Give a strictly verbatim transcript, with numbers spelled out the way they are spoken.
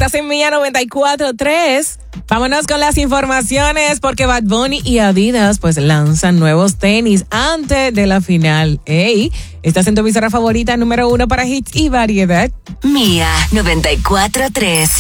Estás en Mía noventa y cuatro punto tres. Vámonos con las informaciones porque Bad Bunny y Adidas pues lanzan nuevos tenis antes de la final. Ey, estás en tu emisora favorita número uno para hits y variedad. Mía noventa y cuatro punto tres.